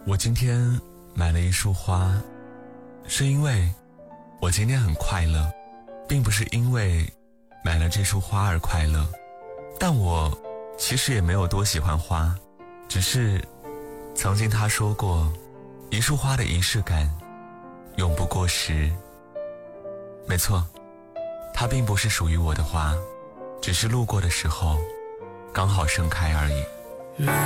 我今天买了一束花，是因为我今天很快乐，并不是因为买了这束花而快乐。但我其实也没有多喜欢花，只是曾经他说过，一束花的仪式感永不过时。没错，它并不是属于我的花，只是路过的时候刚好盛开而已。